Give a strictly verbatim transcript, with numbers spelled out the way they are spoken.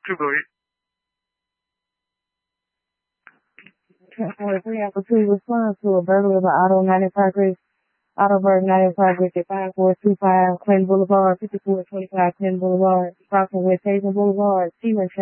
Two, go ahead. three after two, respond to a burglary by Auto ninety-five Grace, Autoberg ninety-five Grace at five four two five Clinton Boulevard, fifty-four twenty-five Clinton Boulevard, crossing West Haven Boulevard, T one